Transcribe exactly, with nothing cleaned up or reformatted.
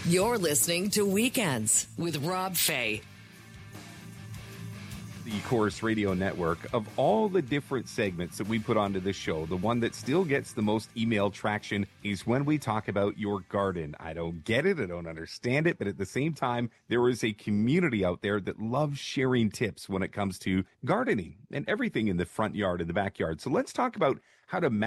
You're listening to Weekends with Rob Fay. The Corus Radio Network, of all the different segments that we put onto this show, the one that still gets the most email traction is when we talk about your garden. I don't get it. I don't understand it. But at the same time, there is a community out there that loves sharing tips when it comes to gardening and everything in the front yard and the backyard. So let's talk about how to